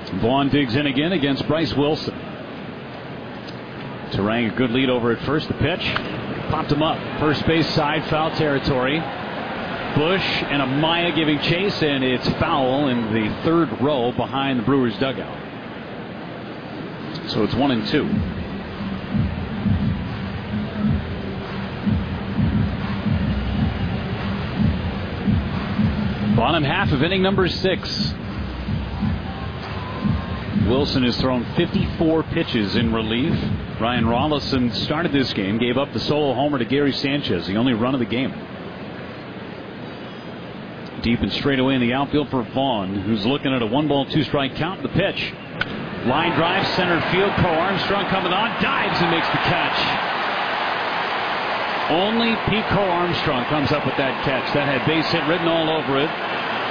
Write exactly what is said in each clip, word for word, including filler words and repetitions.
Vaughn digs in again against Bryce Wilson. Turang a good lead over at first. The pitch popped him up. First base side, foul territory. Bush and Amaya giving chase, and it's foul in the third row behind the Brewers dugout. So it's one and two. Bottom half of inning number six. Wilson has thrown fifty-four pitches in relief. Ryan Rollison started this game, gave up the solo homer to Gary Sanchez, the only run of the game. Deep and straight away in the outfield for Vaughn, who's looking at a one ball, two strike count. The pitch. Line drive, center field. Crow Armstrong coming on, dives and makes the catch. Only Pete Crow Armstrong comes up with that catch. That had base hit written all over it.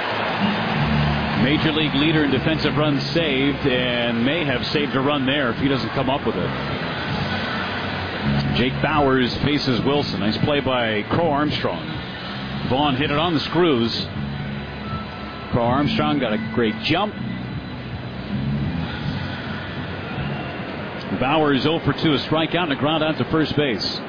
Major league leader in defensive runs saved, and may have saved a run there if he doesn't come up with it. Jake Bauers faces Wilson. Nice play by Crow Armstrong. Vaughn hit it on the screws. Crow Armstrong got a great jump. Bauers oh for two, a strikeout and a ground out to first base.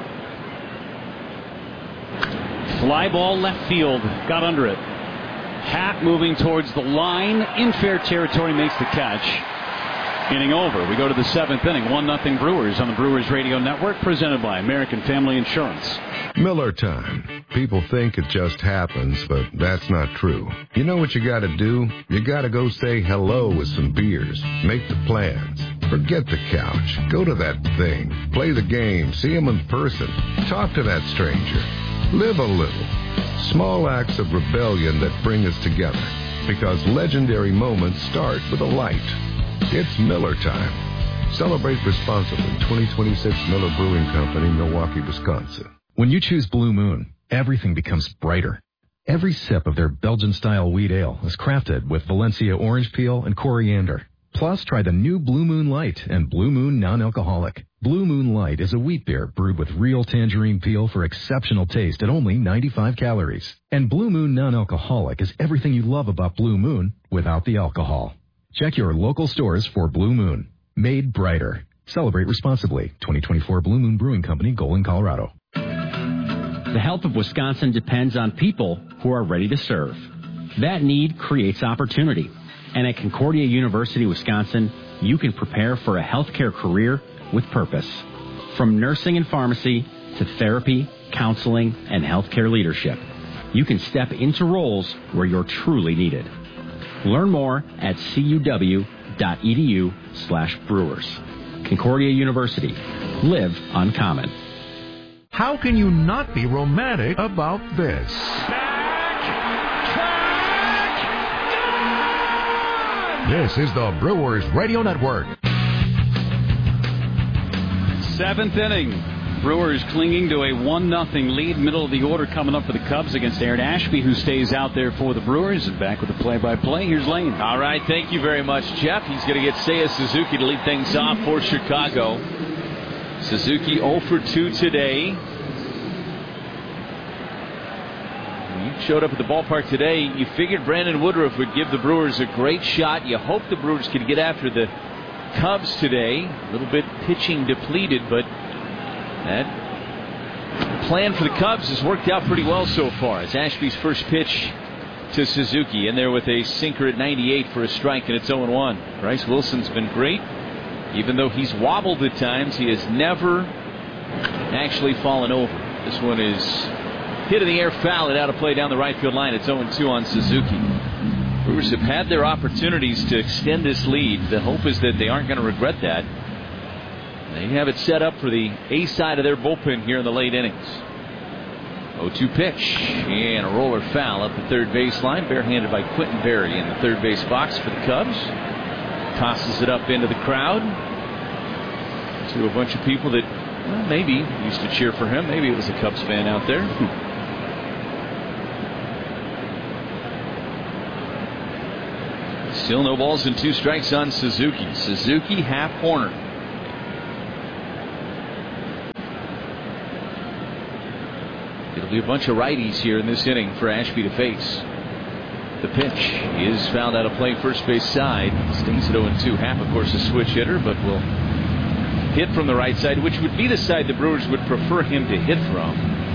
Fly ball left field, got under it. Happ moving towards the line, in fair territory, makes the catch. Inning over. We go to the seventh inning. one nothing Brewers on the Brewers Radio Network, presented by American Family Insurance. Miller time. People think it just happens, but that's not true. You know what you gotta do? You gotta go say hello with some beers. Make the plans. Forget the couch. Go to that thing. Play the game. See him in person. Talk to that stranger. Live a little. Small acts of rebellion that bring us together. Because legendary moments start with a light. It's Miller time. Celebrate responsibly. twenty twenty-six Miller Brewing Company, Milwaukee, Wisconsin. When you choose Blue Moon, everything becomes brighter. Every sip of their Belgian-style wheat ale is crafted with Valencia orange peel and coriander. Plus, try the new Blue Moon Light and Blue Moon Non-Alcoholic. Blue Moon Light is a wheat beer brewed with real tangerine peel for exceptional taste at only ninety-five calories. And Blue Moon Non-Alcoholic is everything you love about Blue Moon without the alcohol. Check your local stores for Blue Moon. Made brighter. Celebrate responsibly. twenty twenty-four Blue Moon Brewing Company, Golden, Colorado. The health of Wisconsin depends on people who are ready to serve. That need creates opportunity. And at Concordia University, Wisconsin, you can prepare for a healthcare career with purpose. From nursing and pharmacy to therapy, counseling, and healthcare leadership, you can step into roles where you're truly needed. Learn more at cuw.edu slash brewers. Concordia University. Live uncommon. How can you not be romantic about this? This is the Brewers Radio Network. Seventh inning. Brewers clinging to a one nothing lead. Middle of the order coming up for the Cubs against Aaron Ashby, who stays out there for the Brewers. And back with the play-by-play, here's Lane. All right, thank you very much, Jeff. He's going to get Seiya Suzuki to lead things off for Chicago. Suzuki oh for two today. When you showed up at the ballpark today, you figured Brandon Woodruff would give the Brewers a great shot. You hope the Brewers could get after the Cubs today. A little bit pitching depleted, but that plan for the Cubs has worked out pretty well so far. It's Ashby's first pitch to Suzuki, in there with a sinker at ninety-eight for a strike, and it's oh and one. Bryce Wilson's been great. Even though he's wobbled at times, he has never actually fallen over. This one is hit in the air, foul, it out of play down the right field line. It's oh and two on Suzuki. Brewers have had their opportunities to extend this lead. The hope is that they aren't going to regret that. They have it set up for the A side of their bullpen here in the late innings. oh two pitch, and a roller foul up the third base line, barehanded by Quentin Berry in the third base box for the Cubs. Tosses it up into the crowd to a bunch of people that, well, maybe used to cheer for him. Maybe it was a Cubs fan out there. Still no balls and two strikes on Suzuki. Suzuki half corner. It'll be a bunch of righties here in this inning for Ashby to face. The pitch is fouled out of play first base side. Stays at oh and two. Happ, of course, a switch hitter, but will hit from the right side, which would be the side the Brewers would prefer him to hit from.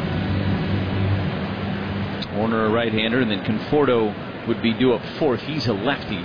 Warner a right-hander, and then Conforto would be due up fourth. He's a lefty.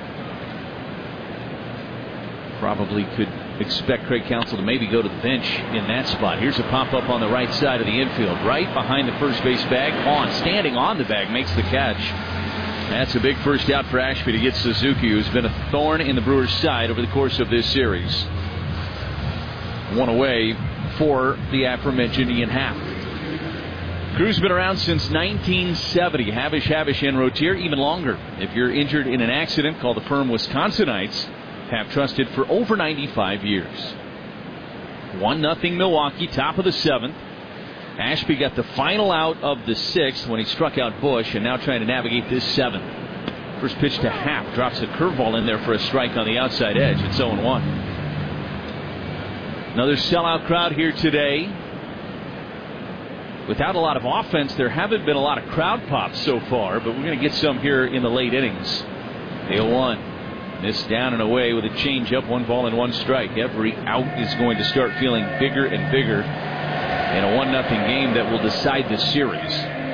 Probably could expect Craig Counsell to maybe go to the bench in that spot. Here's a pop-up on the right side of the infield, right behind the first base bag. On, standing on the bag, makes the catch. That's a big first out for Ashby to get Suzuki, who's been a thorn in the Brewers' side over the course of this series. One away for the aforementioned Ian Happ. Crew's been around since nineteen seventy. Havish, Havish, and Rotier, even longer. If you're injured in an accident, call the firm Wisconsinites. Have trusted for over ninety-five years. one nothing Milwaukee, top of the seventh. Ashby got the final out of the sixth when he struck out Bush, and now trying to navigate this seventh. First pitch to Happ, drops a curveball in there for a strike on the outside edge. It's oh and one. Another sellout crowd here today. Without a lot of offense, there haven't been a lot of crowd pops so far, but we're going to get some here in the late innings. The oh one. Missed down and away with a changeup, one ball and one strike. Every out is going to start feeling bigger and bigger in a one nothing game that will decide the series.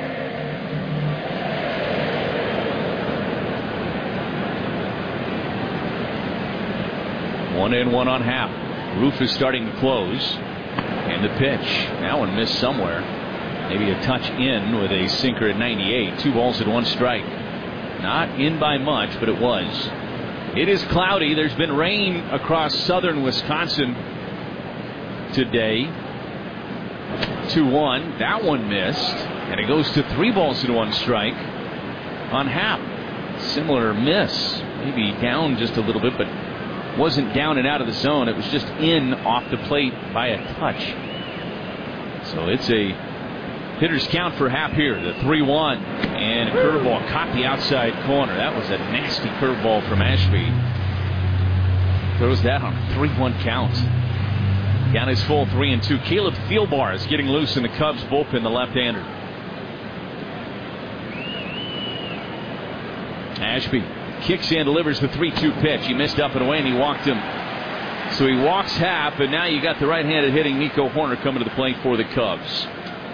One in, one on Happ. Roof is starting to close. And the pitch. That one missed somewhere. Maybe a touch in with a sinker at ninety-eight. Two balls and one strike. Not in by much, but it was. It is cloudy. There's been rain across southern Wisconsin today. two one. That one missed. And it goes to three balls and one strike on Happ. Similar miss. Maybe down just a little bit, but wasn't down and out of the zone. It was just in off the plate by a touch. So it's a hitter's count for Happ here. The three one. And a curveball caught the outside corner. That was a nasty curveball from Ashby. Throws that on a three one count. Down his full three and two. Caleb Thielbar is getting loose in the Cubs bullpen, the left-hander. Ashby kicks in, delivers the three two pitch. He missed up and away, and he walked him. So he walks Happ, and now you got the right-handed hitting Nico Hoerner coming to the plate for the Cubs.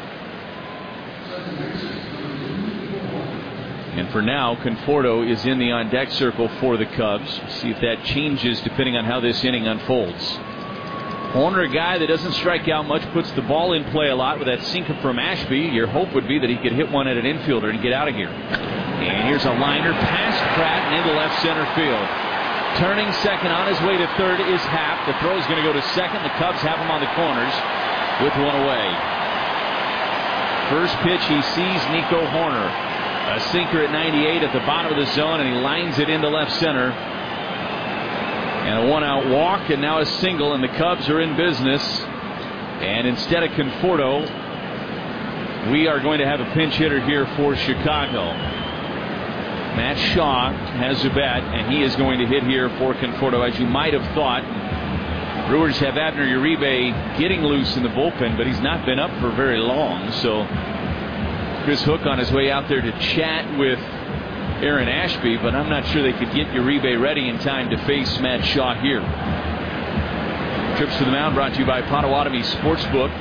And for now, Conforto is in the on-deck circle for the Cubs. See if that changes depending on how this inning unfolds. Hoerner, a guy that doesn't strike out much, puts the ball in play a lot with that sinker from Ashby. Your hope would be that he could hit one at an infielder and get out of here. And here's a liner past Pratt and into left center field. Turning second on his way to third is Happ. The throw is going to go to second. The Cubs have him on the corners with one away. First pitch, he sees Nico Hoerner. A sinker at ninety-eight at the bottom of the zone, and he lines it into left center. And a one-out walk, and now a single, and the Cubs are in business. And instead of Conforto, we are going to have a pinch hitter here for Chicago. Matt Shaw has a bat, and he is going to hit here for Conforto, as you might have thought. Brewers have Abner Uribe getting loose in the bullpen, but he's not been up for very long, so Chris Hook on his way out there to chat with Aaron Ashby, but I'm not sure they could get Uribe ready in time to face Matt Shaw here. Trips to the mound brought to you by Potawatomi Sportsbook.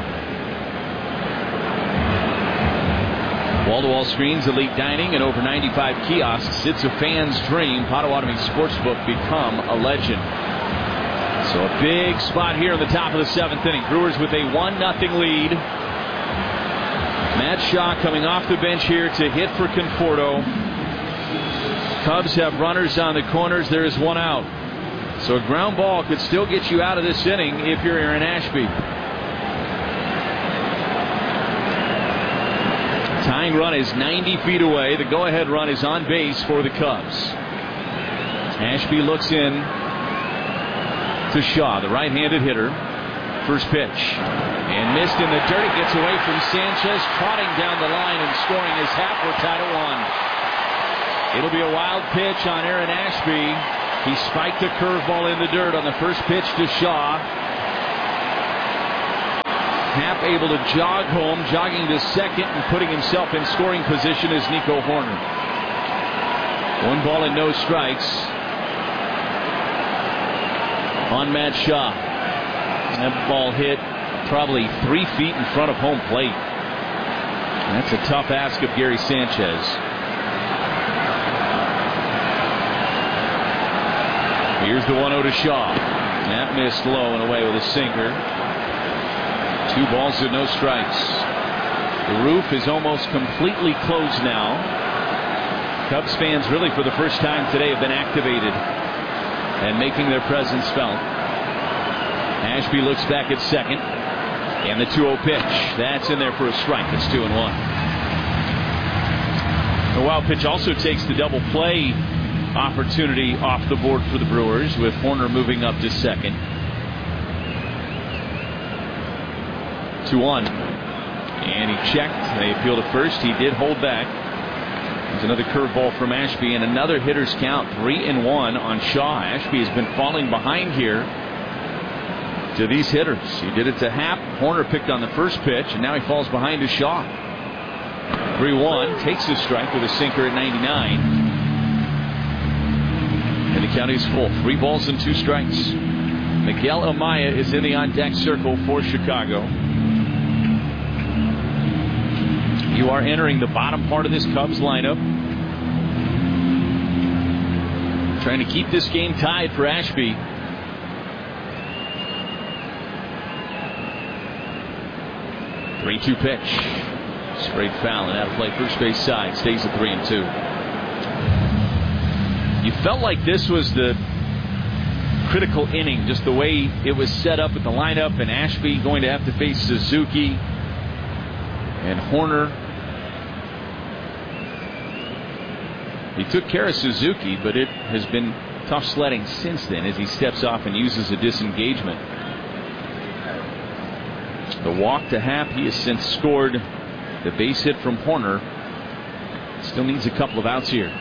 Wall-to-wall screens, elite dining, and over ninety-five kiosks. It's a fan's dream. Potawatomi Sportsbook, become a legend. So a big spot here in the top of the seventh inning. Brewers with a one nothing lead. Matt Shaw coming off the bench here to hit for Conforto. Cubs have runners on the corners. There is one out. So a ground ball could still get you out of this inning if you're Aaron Ashby. Tying run is ninety feet away. The go-ahead run is on base for the Cubs. Ashby looks in to Shaw, the right-handed hitter. First pitch. And missed in the dirt. It gets away from Sanchez. Trotting down the line and scoring his Happ. We're tied at one. It'll be a wild pitch on Aaron Ashby. He spiked a curveball in the dirt on the first pitch to Shaw. Happ able to jog home, jogging to second and putting himself in scoring position is Nico Hoerner. One ball and no strikes on Matt Shaw. That ball hit probably three feet in front of home plate. That's a tough ask of Gary Sanchez. Here's the one oh to Shaw. That missed low and away with a sinker. Two balls and no strikes. The roof is almost completely closed now. Cubs fans really for the first time today have been activated and making their presence felt. Ashby looks back at second. And the two oh pitch. That's in there for a strike. It's two and one. The wild pitch also takes the double play opportunity off the board for the Brewers, with Horner moving up to second. two one. And he checked. They appealed to first. He did hold back. There's another curveball from Ashby and another hitter's count. Three and one on Shaw. Ashby has been falling behind here to these hitters. He did it to Happ. Horner picked on the first pitch, and now he falls behind to Shaw. three one. Takes a strike with a sinker at ninety-nine. And the count is full. Three balls and two strikes. Miguel Amaya is in the on-deck circle for Chicago. You are entering the bottom part of this Cubs lineup. Trying to keep this game tied for Ashby. three two pitch. Straight foul and out of play first base side. Stays at three and two. You felt like this was the critical inning, just the way it was set up with the lineup, and Ashby going to have to face Suzuki and Horner. He took care of Suzuki, but it has been tough sledding since then as he steps off and uses a disengagement. The walk to Happ. He has since scored the base hit from Horner. Still needs a couple of outs here.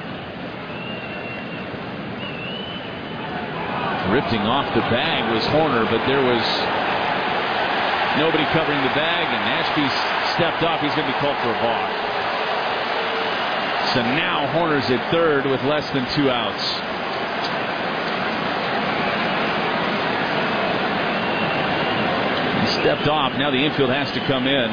Drifting off the bag was Horner, but there was nobody covering the bag, and Ashby stepped off. He's going to be called for a balk. So now Horner's at third with less than two outs. He stepped off. Now the infield has to come in.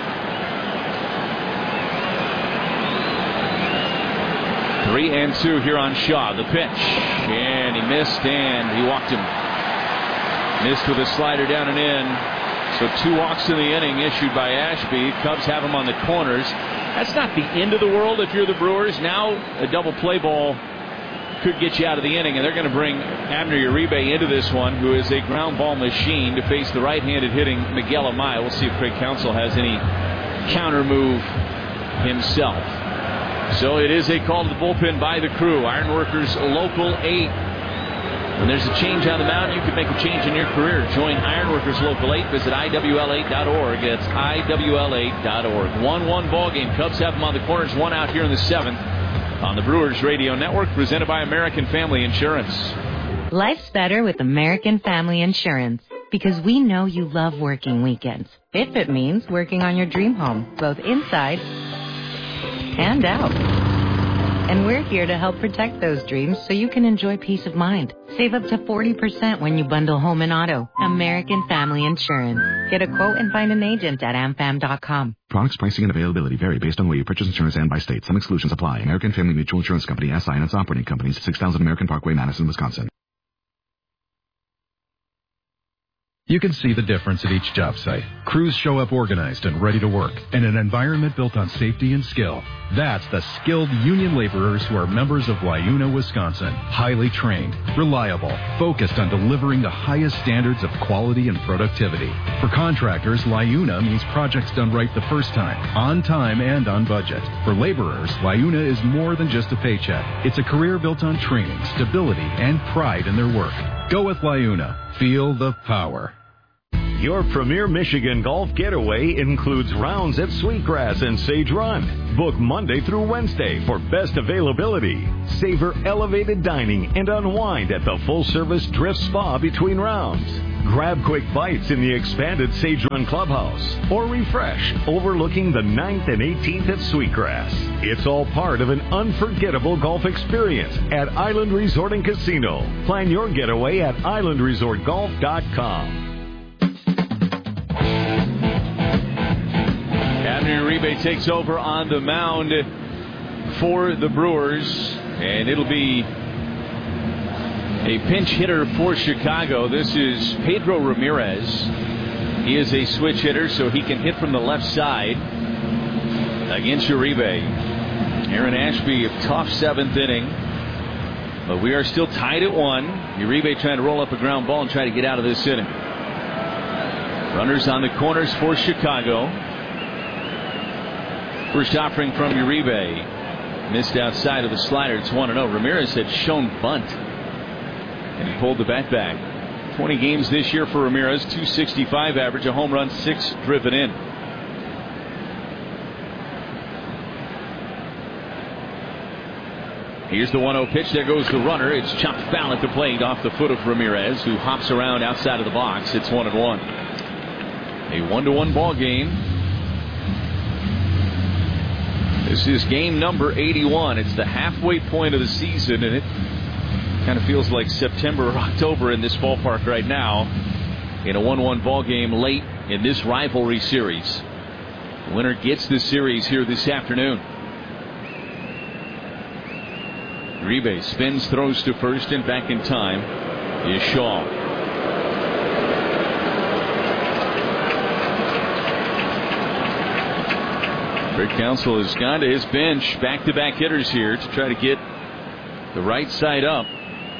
Three and two here on Shaw. The pitch. And he missed, and he walked him. Missed with a slider down and in. So two walks in the inning issued by Ashby. Cubs have him on the corners. That's not the end of the world if you're the Brewers. Now a double play ball could get you out of the inning, and they're going to bring Abner Uribe into this one, who is a ground ball machine, to face the right-handed hitting Miguel Amaya. We'll see if Craig Counsell has any counter move himself. So it is a call to the bullpen by the crew. Ironworkers Local eight. When there's a change on the mound, you can make a change in your career. Join Ironworkers Local eight. Visit I W L eight dot org. It's I W L eight dot org. one one ball game. Cubs have them on the corners. One out here in the seventh on the Brewers Radio Network, presented by American Family Insurance. Life's better with American Family Insurance, because we know you love working weekends. If it means working on your dream home, both inside and out. And we're here to help protect those dreams so you can enjoy peace of mind. Save up to forty percent when you bundle home and auto. American Family Insurance. Get a quote and find an agent at am fam dot com. Products, pricing, and availability vary based on where you purchase insurance and by state. Some exclusions apply. American Family Mutual Insurance Company, S I and its operating companies, six thousand American Parkway, Madison, Wisconsin. You can see the difference at each job site. Crews show up organized and ready to work in an environment built on safety and skill. That's the skilled union laborers who are members of LiUNA, Wisconsin. Highly trained, reliable, focused on delivering the highest standards of quality and productivity. For contractors, LiUNA means projects done right the first time, on time and on budget. For laborers, LiUNA is more than just a paycheck. It's a career built on training, stability, and pride in their work. Go with LiUNA. Feel the power. Your premier Michigan golf getaway includes rounds at Sweetgrass and Sage Run. Book Monday through Wednesday for best availability. Savor elevated dining and unwind at the full-service Drift Spa between rounds. grab quick bites in the expanded Sage Run Clubhouse, or refresh overlooking the ninth and eighteenth at Sweetgrass. It's all part of an unforgettable golf experience at Island Resort and Casino. Plan your getaway at island resort golf dot com. Abner Uribe takes over on the mound for the Brewers, and it'll be a pinch hitter for Chicago. This is Pedro Ramirez. He is a switch hitter, so he can hit from the left side against Uribe. Aaron Ashby, a tough seventh inning, but we are still tied at one. Uribe trying to roll up a ground ball and try to get out of this inning. Runners on the corners for Chicago. First offering from Uribe. Missed outside of the slider. It's one and oh. Ramirez had shown bunt, and he pulled the bat back. twenty games this year for Ramirez. two sixty-five average, a home run, six driven in. Here's the one oh pitch. There goes the runner. It's chopped foul at the plate off the foot of Ramirez, who hops around outside of the box. It's one and one. A one to one ball game. This is game number eighty-one. It's the halfway point of the season, and it kind of feels like September or October in this ballpark right now in a one one ball game late in this rivalry series. The winner gets the series here this afternoon. Uribe spins, throws to first, and back in time is Shaw. Rick Council has gone to his bench. Back-to-back hitters here to try to get the right side up.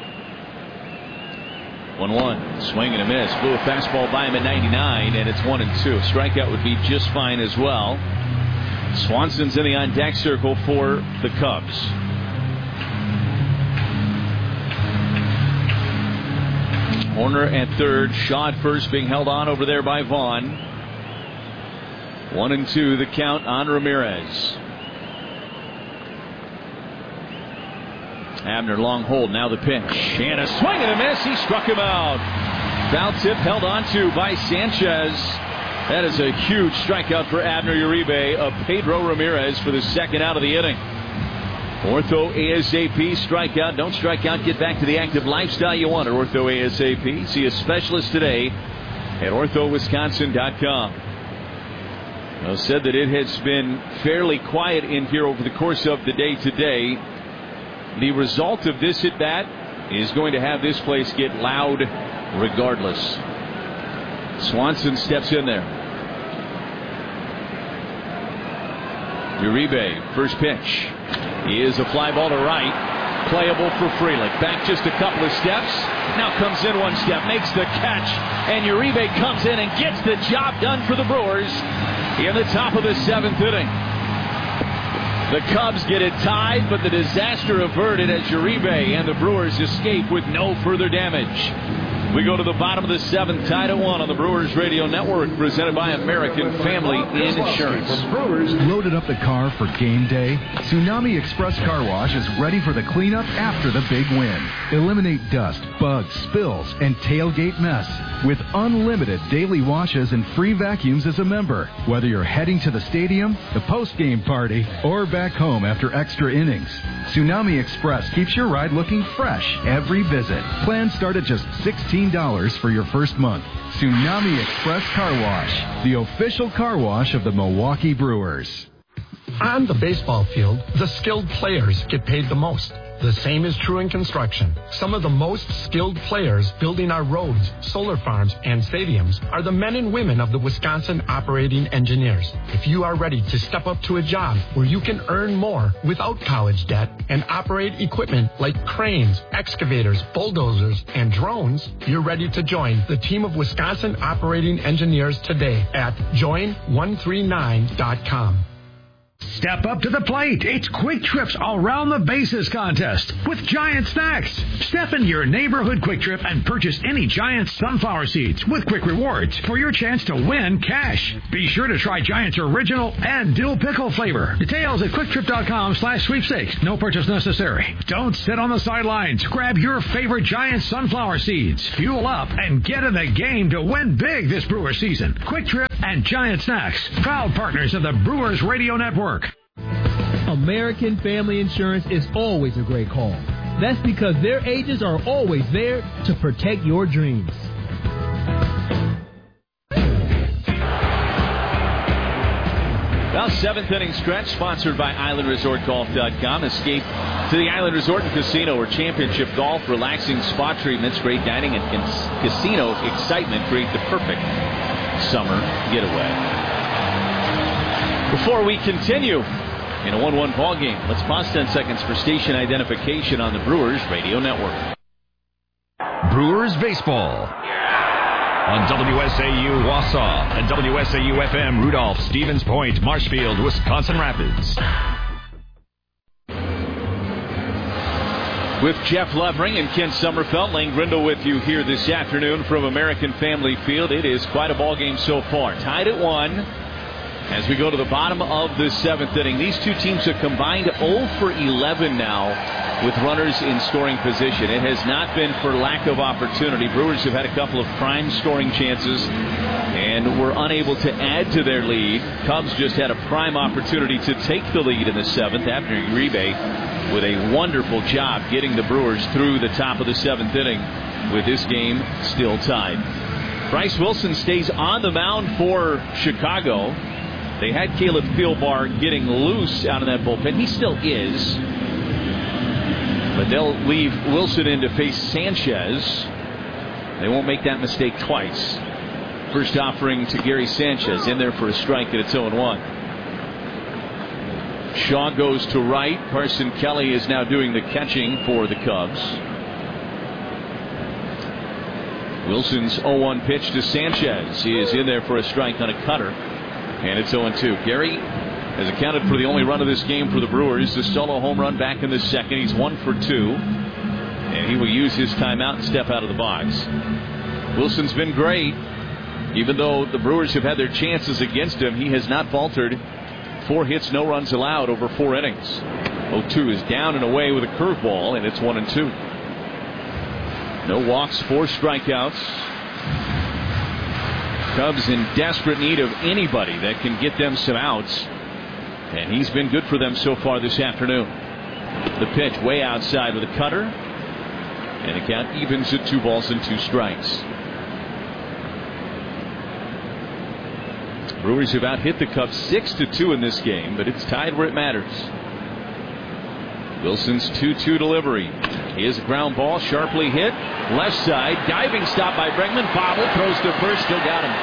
one one. Swing and a miss. Blew a fastball by him at ninety-nine, and it's one and two. A strikeout would be just fine as well. Swanson's in the on-deck circle for the Cubs. Horner at third. Shaw at first, being held on over there by Vaughn. One and two, the count on Ramirez. Abner long hold, now the pitch. And a swing and a miss. He struck him out. Foul tip held on to by Sanchez. That is a huge strikeout for Abner Uribe of Pedro Ramirez for the second out of the inning. Ortho ASAP strikeout. Don't strike out. Get back to the active lifestyle you want at Ortho ASAP. See a specialist today at ortho wisconsin dot com. Well, said that it has been fairly quiet in here over the course of the day today. The result of this at bat is going to have this place get loud regardless. Swanson steps in there. Uribe, first pitch. He is a fly ball to right. Playable for Frelick. Back just a couple of steps. Now comes in one step, makes the catch, and Uribe comes in and gets the job done for the Brewers in the top of the seventh inning. The Cubs get it tied, but the disaster averted as Uribe and the Brewers escape with no further damage. We go to the bottom of the seventh, tied at one on the Brewers Radio Network, presented by American Family Insurance. Brewers loaded up the car for game day. Tsunami Express Car Wash is ready for the cleanup after the big win. Eliminate dust, bugs, spills, and tailgate mess with unlimited daily washes and free vacuums as a member. Whether you're heading to the stadium, the post-game party, or back home after extra innings, Tsunami Express keeps your ride looking fresh every visit. Plans start at just sixteen dollars for your first month. Tsunami Express Car Wash, the official car wash of the Milwaukee Brewers. On the baseball field, the skilled players get paid the most. The same is true in construction. Some of the most skilled players building our roads, solar farms, and stadiums are the men and women of the Wisconsin Operating Engineers. If you are ready to step up to a job where you can earn more without college debt and operate equipment like cranes, excavators, bulldozers, and drones, you're ready to join the team of Wisconsin Operating Engineers today at join one three nine dot com. Step up to the plate. It's Quick Trip's Around the Bases contest with Giant Snacks. Step into your neighborhood Quick Trip and purchase any Giant sunflower seeds with Quick Rewards for your chance to win cash. Be sure to try Giant's original and dill pickle flavor. Details at quicktrip.com slash sweepstakes. No purchase necessary. Don't sit on the sidelines. Grab your favorite Giant sunflower seeds. Fuel up and get in the game to win big this Brewers season. Quick Trip and Giant Snacks, proud partners of the Brewers Radio Network. American Family Insurance is always a great call. That's because their agents are always there to protect your dreams. Well, seventh inning stretch sponsored by Island Resort Golf dot com. Escape to the Island Resort and Casino where championship golf, relaxing spa treatments, great dining, and casino excitement create the perfect summer getaway. Before we continue in a one one ball game, let's pause ten seconds for station identification on the Brewers Radio Network. Brewers baseball on W S A U Wausau and W S A U F M Rudolph, Stevens Point, Marshfield, Wisconsin Rapids. With Jeff Levering and Ken Sommerfeld, Lane Grindle with you here this afternoon from American Family Field. It is quite a ball game so far. Tied at one. As we go to the bottom of the seventh inning, these two teams have combined oh for eleven now with runners in scoring position. It has not been for lack of opportunity. Brewers have had a couple of prime scoring chances and were unable to add to their lead. Cubs just had a prime opportunity to take the lead in the seventh after Uribe with a wonderful job getting the Brewers through the top of the seventh inning with this game still tied. Bryce Wilson stays on the mound for Chicago. They had Caleb Thielbar getting loose out of that bullpen. He still is. But they'll leave Wilson in to face Sanchez. They won't make that mistake twice. First offering to Gary Sanchez in there for a strike, and it's oh and one. Shaw goes to right. Carson Kelly is now doing the catching for the Cubs. Wilson's oh one pitch to Sanchez. He is in there for a strike on a cutter. And it's oh and two. Gary has accounted for the only run of this game for the Brewers. The solo home run back in the second. He's one for two. And he will use his timeout and step out of the box. Wilson's been great. Even though the Brewers have had their chances against him, he has not faltered. Four hits, no runs allowed over four innings. oh two is down and away with a curveball, and it's one and two. No walks, four strikeouts. Cubs in desperate need of anybody that can get them some outs. And he's been good for them so far this afternoon. The pitch way outside with a cutter. And the count evens at two balls and two strikes. Brewers have out hit the Cubs six to two in this game, but it's tied where it matters. Wilson's two two delivery. Here's a ground ball, sharply hit. Left side, diving stop by Bregman. Bobble throws to first, still got him.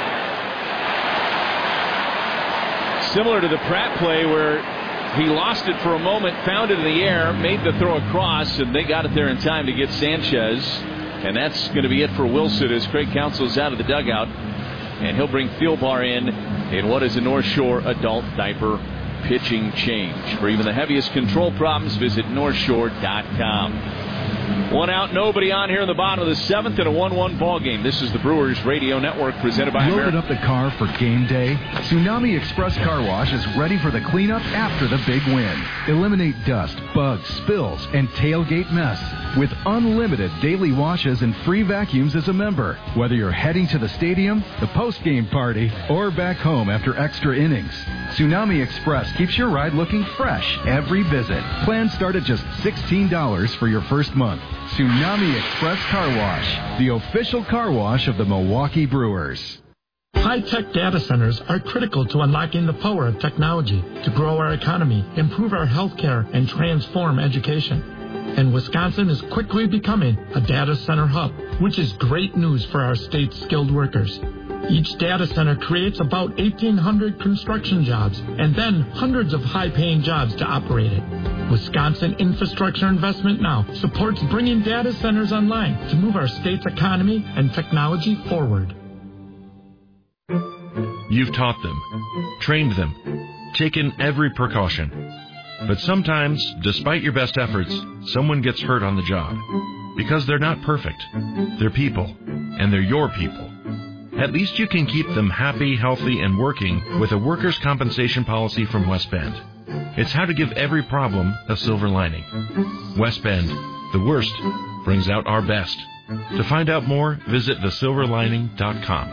Similar to the Pratt play where he lost it for a moment, found it in the air, made the throw across, and they got it there in time to get Sanchez. And that's going to be it for Wilson as Craig Counsell's out of the dugout. And he'll bring Thielbar in in what is a North Shore adult diaper pitching change. For even the heaviest control problems, visit north shore dot com. One out, nobody on here in the bottom of the seventh in a one one ball game. This is the Brewers Radio Network presented by Loaded American. up the car for game day? Tsunami Express Car Wash is ready for the cleanup after the big win. Eliminate dust, bugs, spills, and tailgate mess with unlimited daily washes and free vacuums as a member. Whether you're heading to the stadium, the post-game party, or back home after extra innings, Tsunami Express keeps your ride looking fresh every visit. Plans start at just sixteen dollars for your first month. Tsunami Express Car Wash, the official car wash of the Milwaukee Brewers. High-tech data centers are critical to unlocking the power of technology to grow our economy, improve our healthcare, and transform education. And Wisconsin is quickly becoming a data center hub, which is great news for our state's skilled workers. Each data center creates about eighteen hundred construction jobs and then hundreds of high-paying jobs to operate it. Wisconsin Infrastructure Investment Now supports bringing data centers online to move our state's economy and technology forward. You've taught them, trained them, taken every precaution. But sometimes, despite your best efforts, someone gets hurt on the job. Because they're not perfect. They're people. And they're your people. At least you can keep them happy, healthy, and working with a workers' compensation policy from West Bend. It's how to give every problem a silver lining. West Bend, the worst brings out our best. To find out more, visit the silver lining dot com.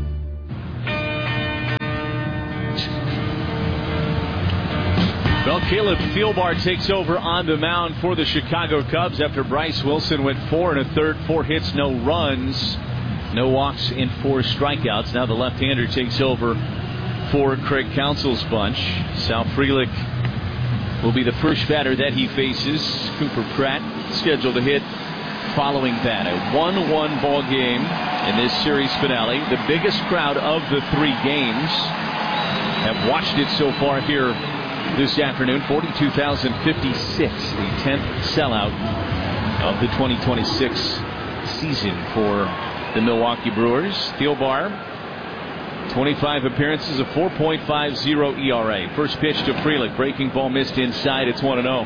Well, Caleb Thielbar takes over on the mound for the Chicago Cubs after Bryce Wilson went four and a third, four hits, no runs, no walks, and four strikeouts. Now the left-hander takes over for Craig Counsell's bunch. Sal Frelick will be the first batter that he faces. Cooper Pratt scheduled to hit following that. A one one ball game in this series finale. The biggest crowd of the three games have watched it so far here this afternoon. forty-two thousand fifty-six, the tenth sellout of the twenty twenty-six season for the Milwaukee Brewers. Thielbar, twenty-five appearances, a four point five oh E R A. First pitch to Frelick. Breaking ball missed inside. It's one and oh.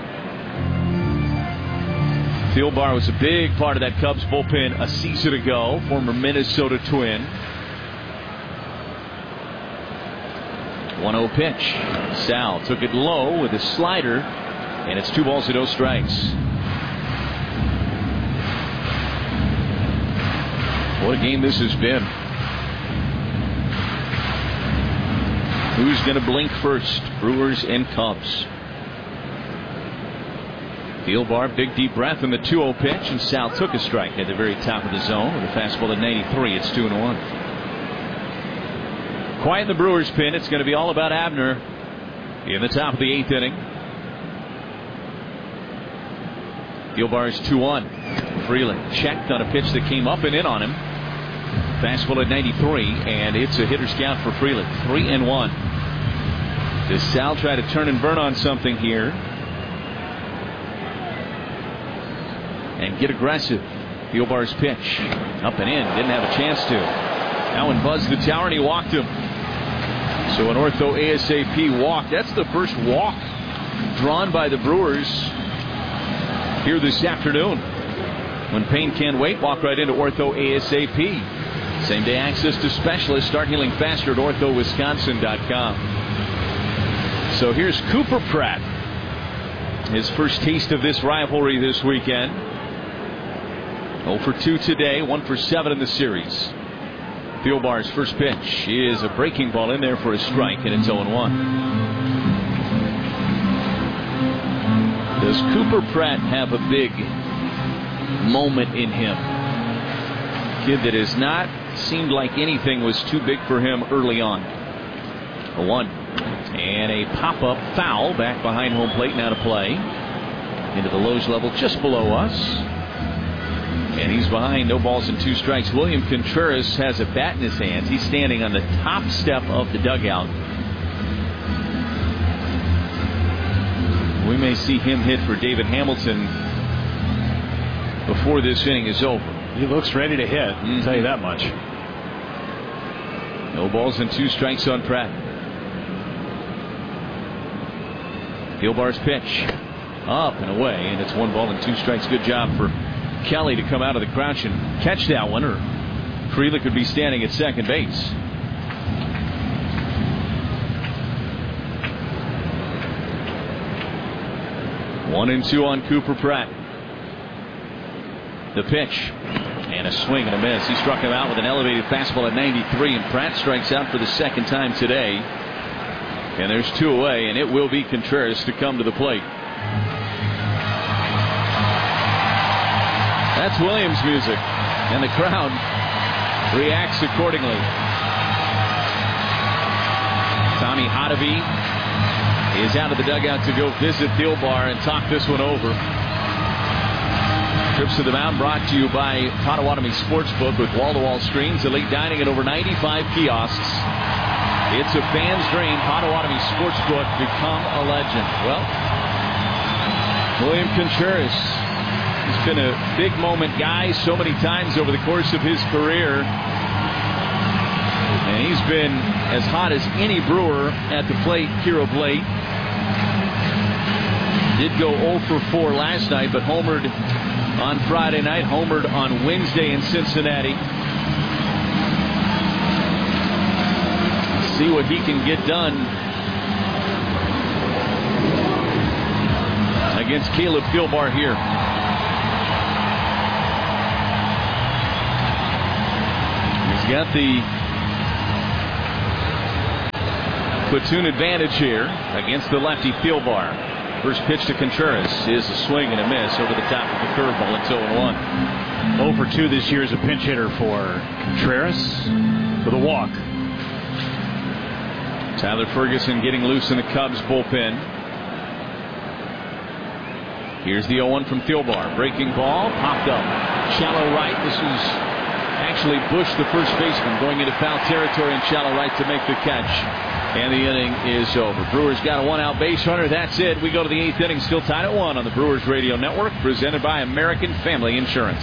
Thielbar was a big part of that Cubs bullpen a season ago. Former Minnesota Twin. one oh pitch. Sal took it low with a slider, and it's two balls and no strikes. What a game this has been. Who's going to blink first? Brewers and Cubs. Thielbar, big deep breath in the two oh pitch, and Sal took a strike at the very top of the zone with a fastball at ninety-three. It's two and one. Quiet in the Brewers pen. It's going to be all about Abner in the top of the eighth inning. Thielbar's two one. Frelick checked on a pitch that came up and in on him. Fastball at ninety-three, and it's a hitter's count for Frelick. Three and one. Does Sal try to turn and burn on something here and get aggressive? Thielbar's pitch up and in. Didn't have a chance to. Now one buzzed the tower and he walked him. So an ortho A S A P walk. That's the first walk drawn by the Brewers here this afternoon. When pain can't wait, walk right into ortho A S A P. Same day access to specialists. Start healing faster at ortho wisconsin dot com. So here's Cooper Pratt. His first taste of this rivalry this weekend. oh for two today, one for seven in the series. Thielbar's first pitch is a breaking ball in there for a strike, and it's oh and one. Does Cooper Pratt have a big moment in him? Kid that has not seemed like anything was too big for him early on. A one. And a pop-up foul back behind home plate, now to play. Into the Lowe's level just below us. And he's behind, no balls and two strikes. William Contreras has a bat in his hands. He's standing on the top step of the dugout. We may see him hit for David Hamilton before this inning is over. He looks ready to hit, mm-hmm. I'll tell you that much. No balls and two strikes on Pratt. Thielbar's pitch. Up and away, and it's one ball and two strikes. Good job for Kelly to come out of the crouch and catch that one, or Frelick could be standing at second base. One and two on Cooper Pratt. The pitch and a swing and a miss. He struck him out with an elevated fastball at ninety-three, and Pratt strikes out for the second time today. And there's two away, and it will be Contreras to come to the plate. That's Williams music, and the crowd reacts accordingly. Tommy Hotovy is out of the dugout to go visit Thielbar and talk this one over. Trips to the mound brought to you by Potawatomi Sportsbook with wall-to-wall screens, elite dining, and over ninety-five kiosks. It's a fan's dream. Potawatomi Sportsbook, become a legend. Well, William Contreras, he's been a big moment guy so many times over the course of his career. And he's been as hot as any Brewer at the plate here of late. Did go oh for four last night, but homered on Friday night, homered on Wednesday in Cincinnati. See what he can get done against Caleb Thielbar here. He's got the platoon advantage here against the lefty Thielbar. First pitch to Contreras is a swing and a miss over the top of the curveball. It's oh and one. oh for two this year as a pinch hitter for Contreras with a walk. Tyler Ferguson getting loose in the Cubs bullpen. Here's the oh one from Thielbar. Breaking ball, popped up. Shallow right. This is actually Bush, the first baseman, going into foul territory in shallow right to make the catch. And the inning is over. Brewers got a one-out base runner. That's it. We go to the eighth inning, still tied at one on the Brewers Radio Network, presented by American Family Insurance.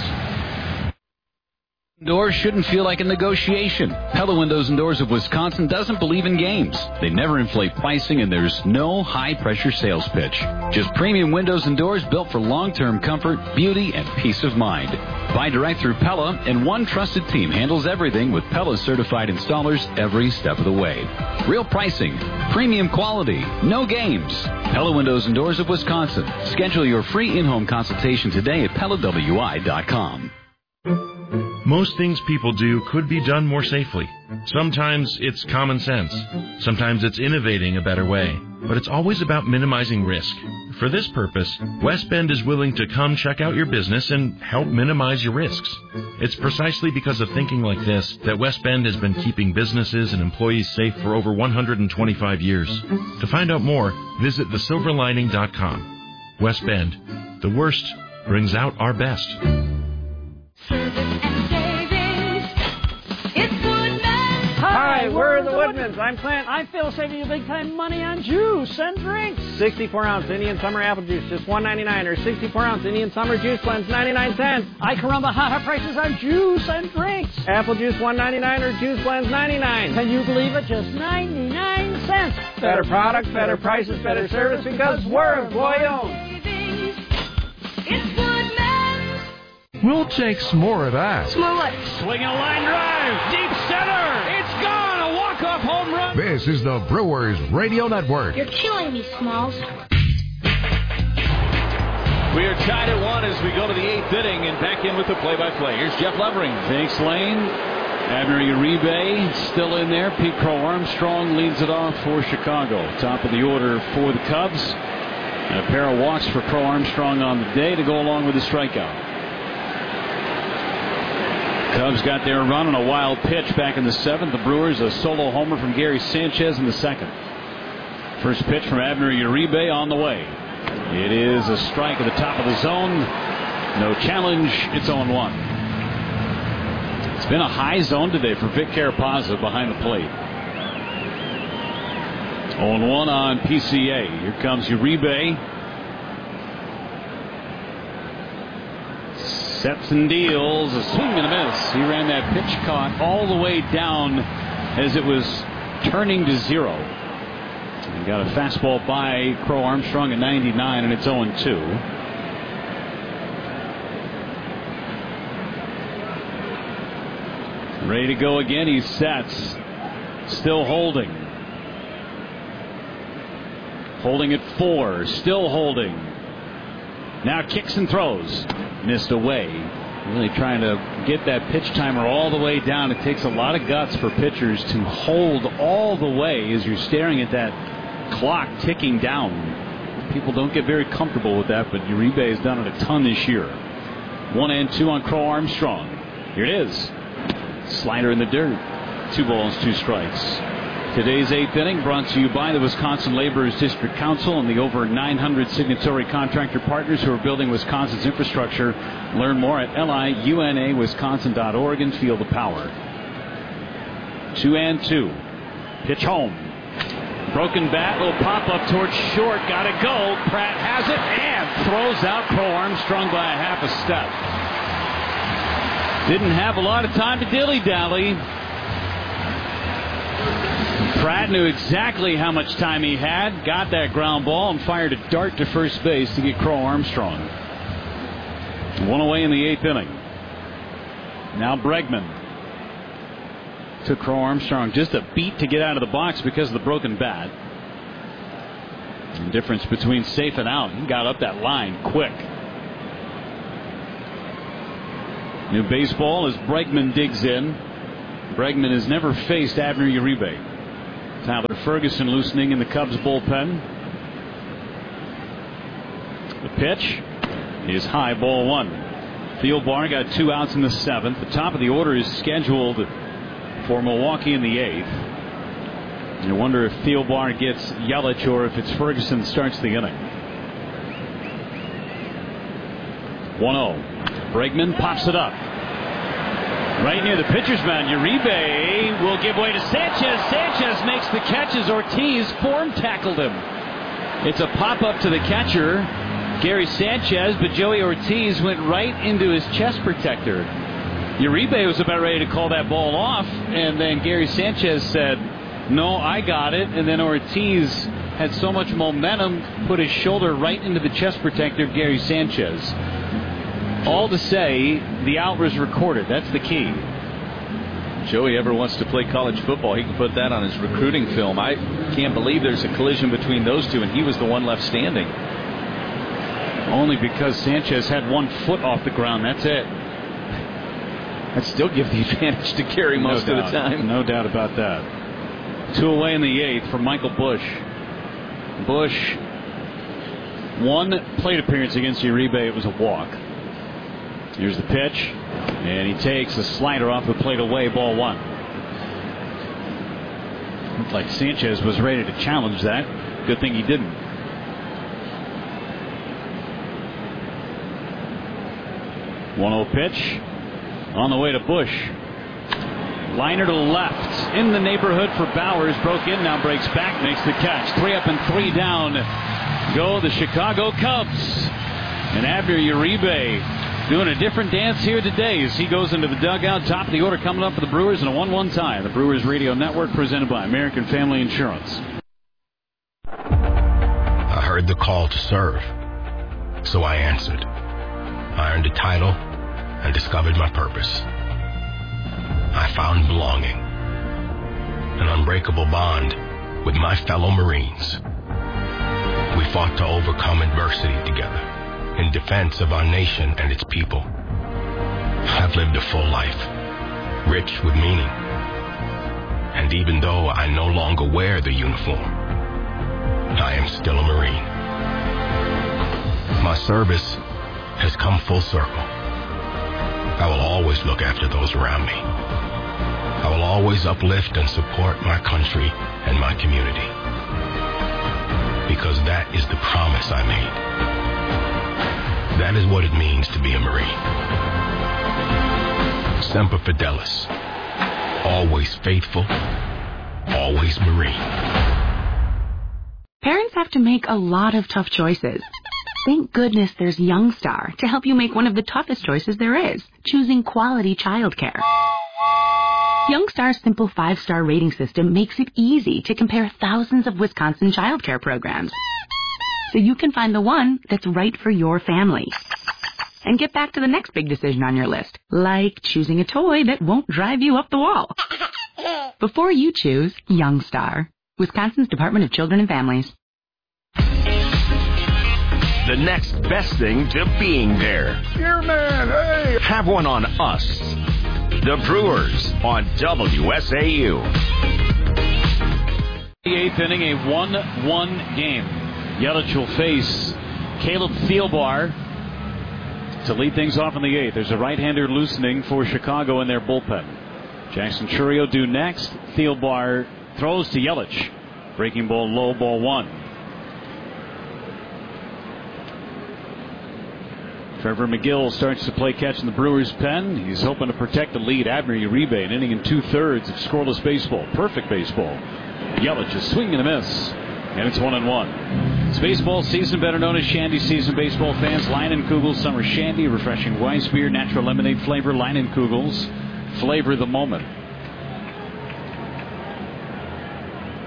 Doors shouldn't feel like a negotiation. Pella Windows and Doors of Wisconsin doesn't believe in games. They never inflate pricing, and there's no high-pressure sales pitch. Just premium windows and doors built for long-term comfort, beauty, and peace of mind. Buy direct through Pella, and one trusted team handles everything with Pella certified installers every step of the way. Real pricing, premium quality, no games. Pella Windows and Doors of Wisconsin. Schedule your free in-home consultation today at Pella W I dot com. Most things people do could be done more safely. Sometimes it's common sense. Sometimes it's innovating a better way. But it's always about minimizing risk. For this purpose, West Bend is willing to come check out your business and help minimize your risks. It's precisely because of thinking like this that West Bend has been keeping businesses and employees safe for over one hundred twenty-five years. To find out more, visit the silver lining dot com. West Bend, the worst brings out our best. Hi, we're the Woodmans. I'm Clint. I'm Phil, saving you big time money on juice and drinks. sixty-four ounce Indian Summer Apple Juice, just one ninety-nine, or sixty-four ounce Indian Summer Juice Blends, ninety-nine cents. I caramba, haha prices on juice and drinks. Apple Juice, one ninety-nine, or Juice Blends, ninety-nine. Can you believe it? Just ninety-nine cents. Better products, better prices, better service, because we're employee owned. We'll take some more of that. Smollett. Swinging a line drive. Deep center. It's gone. A walk-off home run. This is the Brewers Radio Network. You're killing me, Smalls. We are tied at one as we go to the eighth inning, and back in with the play-by-play. Here's Jeff Levering. Thanks, Lane. Abner Uribe still in there. Pete Crow Armstrong leads it off for Chicago. Top of the order for the Cubs. And a pair of walks for Crow Armstrong on the day to go along with the strikeout. Cubs got their run on a wild pitch back in the seventh. The Brewers a solo homer from Gary Sanchez in the second. First pitch from Abner Uribe on the way. It is a strike at the top of the zone. No challenge. It's oh and one. It's been a high zone today for Vic Carapazza behind the plate. oh and one on P C A. Here comes Uribe. Steps and deals, a swing and a miss. He ran that pitch caught all the way down as it was turning to zero. And got a fastball by Crow Armstrong at ninety-nine, and it's oh and two. Ready to go again. He sets. Still holding. Holding at four. Still holding. Now kicks and throws. Missed away. Really trying to get that pitch timer all the way down. It takes a lot of guts for pitchers to hold all the way as you're staring at that clock ticking down. People don't get very comfortable with that, but Uribe has done it a ton this year. One and two on Crow Armstrong. Here it is. Slider in the dirt. Two balls, two strikes. Today's eighth inning brought to you by the Wisconsin Laborers District Council and the over nine hundred signatory contractor partners who are building Wisconsin's infrastructure. Learn more at liuna wisconsin dot org and feel the power. Two and two. Pitch home. Broken bat will pop up towards short. Got to go. Pratt has it and throws out Crow Armstrong by a half a step. Didn't have a lot of time to dilly-dally. Pratt knew exactly how much time he had, got that ground ball, and fired a dart to first base to get Crow Armstrong. One away in the eighth inning. Now Bregman took Crow Armstrong just a beat to get out of the box because of the broken bat. The difference between safe and out. He got up that line quick. New baseball as Bregman digs in. Bregman has never faced Abner Uribe. Tyler Ferguson loosening in the Cubs bullpen. The pitch is high, ball one. Thielbar got two outs in the seventh. The top of the order is scheduled for Milwaukee in the eighth. You wonder if Thielbar gets Yelich or if it's Ferguson that starts the inning. one oh. Bregman pops it up. Right near the pitcher's mound. Uribe will give way to Sanchez. Sanchez makes the catch as Ortiz form tackled him. It's a pop-up to the catcher, Gary Sanchez, but Joey Ortiz went right into his chest protector. Uribe was about ready to call that ball off, and then Gary Sanchez said, "No, I got it." And then Ortiz had so much momentum, put his shoulder right into the chest protector of Gary Sanchez. All to say, the out was recorded. That's the key. Joey ever wants to play college football, he can put that on his recruiting film. I can't believe there's a collision between those two, and he was the one left standing. Only because Sanchez had one foot off the ground. That's it. I'd still give the advantage to Gary most no of the time. No doubt about that. Two away in the eighth for Michael Bush. Bush, one plate appearance against Uribe. It was a walk. Here's the pitch, and he takes a slider off the plate away, ball one. Looked like Sanchez was ready to challenge that. Good thing he didn't. one oh pitch on the way to Bush. Liner to the left. In the neighborhood for Bowers. Broke in, now breaks back, makes the catch. Three up and three down go the Chicago Cubs. And Abner Uribe doing a different dance here today as he goes into the dugout. Top of the order coming up for the Brewers in a one one tie. The Brewers Radio Network presented by American Family Insurance. I heard the call to serve, so I answered. I earned a title and discovered my purpose. I found belonging, an unbreakable bond with my fellow Marines. We fought to overcome adversity together in defense of our nation and its people. I've lived a full life, rich with meaning. And even though I no longer wear the uniform, I am still a Marine. My service has come full circle. I will always look after those around me. I will always uplift and support my country and my community. Because that is the promise I made. That is what it means to be a Marine. Semper Fidelis. Always faithful. Always Marine. Parents have to make a lot of tough choices. Thank goodness there's Youngstar to help you make one of the toughest choices there is, choosing quality childcare. Youngstar's simple five-star rating system makes it easy to compare thousands of Wisconsin childcare programs, so you can find the one that's right for your family. And get back to the next big decision on your list, like choosing a toy that won't drive you up the wall. Before you choose Youngstar, Wisconsin's Department of Children and Families. The next best thing to being there. Your man, hey! Have one on us. The Brewers on W S A U. The eighth inning, a one one game. Yelich will face Caleb Thielbar to lead things off in the eighth. There's a right-hander loosening for Chicago in their bullpen. Jackson Chourio due next. Thielbar throws to Yelich. Breaking ball low, ball one. Trevor McGill starts to play catch in the Brewers' pen. He's hoping to protect the lead. Abner Uribe, an inning and two-thirds of scoreless baseball. Perfect baseball. Yelich is swinging and a miss. And it's one and one. It's baseball season, better known as Shandy season. Baseball fans, Leinenkugels Summer Shandy, refreshing Weiss beer, natural lemonade flavor. Leinenkugels, flavor the moment.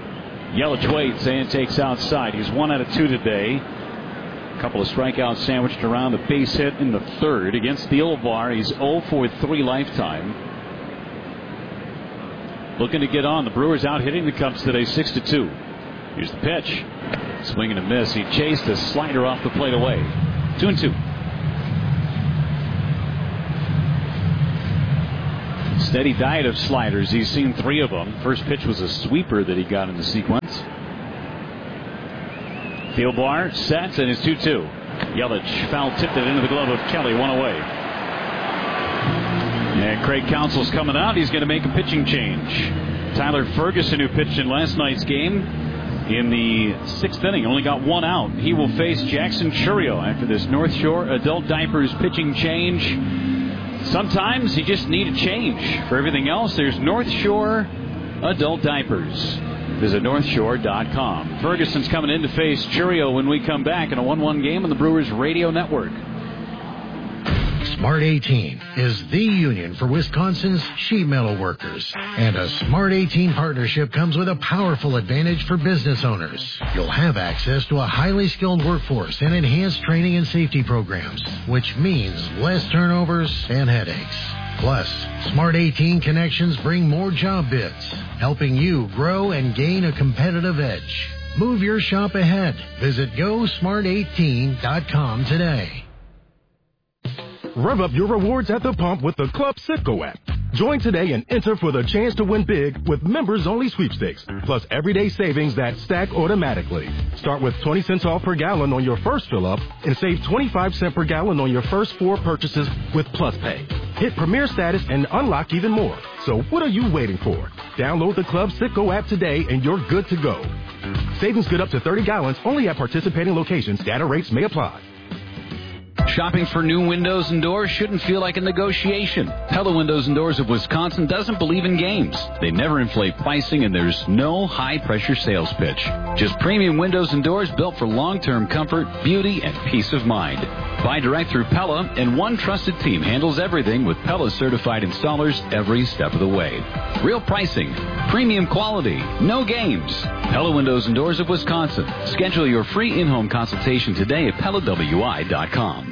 Yelich waits and takes outside. He's one out of two today. A couple of strikeouts sandwiched around the base hit in the third. Against Thielbar, he's oh for three lifetime. Looking to get on. The Brewers out hitting the Cubs today six to two. Here's the pitch. Swing and a miss. He chased a slider off the plate away. Two and two. Steady diet of sliders. He's seen three of them. First pitch was a sweeper that he got in the sequence. Thielbar sets and is two two. Yelich foul tipped it into the glove of Kelly. One away. And Craig Counsell's coming out. He's going to make a pitching change. Tyler Ferguson, who pitched in last night's game in the sixth inning, only got one out. He will face Jackson Chourio after this North Shore Adult Diapers pitching change. Sometimes you just need a change. For everything else, there's North Shore Adult Diapers. Visit north shore dot com. Ferguson's coming in to face Chourio when we come back in a one one game on the Brewers Radio Network. Smart eighteen is the union for Wisconsin's sheet metal workers. And a Smart eighteen partnership comes with a powerful advantage for business owners. You'll have access to a highly skilled workforce and enhanced training and safety programs, which means less turnovers and headaches. Plus, Smart eighteen connections bring more job bids, helping you grow and gain a competitive edge. Move your shop ahead. Visit go smart eighteen dot com today. Rev up your rewards at the pump with the Club Citgo app. Join today and enter for the chance to win big with members-only sweepstakes, plus everyday savings that stack automatically. Start with twenty cents off per gallon on your first fill-up and save twenty-five cents per gallon on your first four purchases with Plus Pay. Hit Premier status and unlock even more. So what are you waiting for? Download the Club Citgo app today and you're good to go. Savings good up to thirty gallons only at participating locations. Data rates may apply. Shopping for new windows and doors shouldn't feel like a negotiation. Pella Windows and Doors of Wisconsin doesn't believe in games. They never inflate pricing, and there's no high-pressure sales pitch. Just premium windows and doors built for long-term comfort, beauty, and peace of mind. Buy direct through Pella, and one trusted team handles everything with Pella certified installers every step of the way. Real pricing, premium quality, no games. Pella Windows and Doors of Wisconsin. Schedule your free in-home consultation today at pella w i dot com.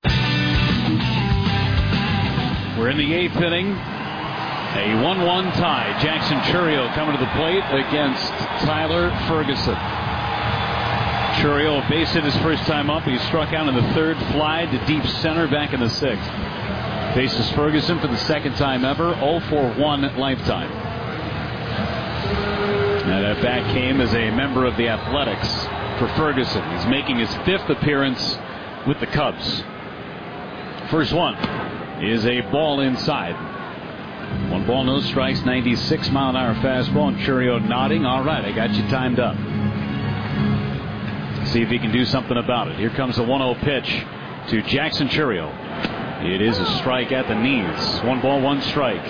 We're in the eighth inning. A one one tie. Jackson Chourio coming to the plate against Tyler Ferguson. Chourio, a base hit his first time up. He struck out in the third, fly to deep center back in the sixth. Faces Ferguson for the second time ever. oh for one lifetime. Now that bat came as a member of the Athletics for Ferguson. He's making his fifth appearance with the Cubs. First one is a ball inside. One ball, no strikes, ninety-six mile an hour fastball, and Chourio nodding. All right, I got you timed up. See if he can do something about it. Here comes the one oh pitch to Jackson Chourio. It is a strike at the knees. One ball, one strike.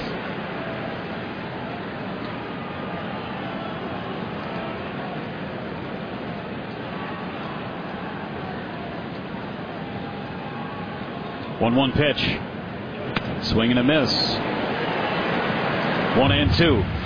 one one pitch. Swing and a miss. One and two.